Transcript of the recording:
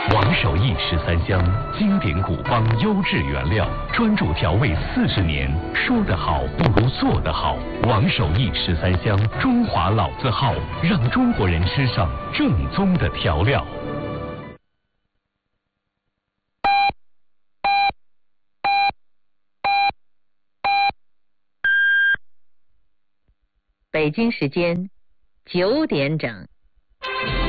王守义13香，经典古方优质原料，专注调味40年。说得好不如做得好。王守义13香，中华老字号，让中国人吃上正宗的调料。 北京时间9点整。